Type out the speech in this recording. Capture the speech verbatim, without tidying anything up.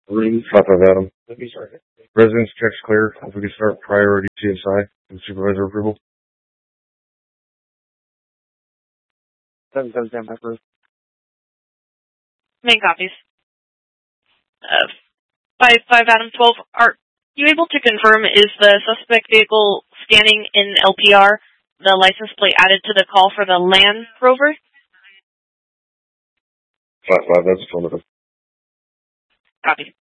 Room five five Adam. Residence checks clear. If we could start priority C S I and supervisor approval. Seven seven seven approved. Main copies. Uh, five five Adam twelve. Are you able to confirm, is the suspect vehicle scanning in L P R, the license plate added to the call for the Land Rover? Five five, that's affirmative. Copy.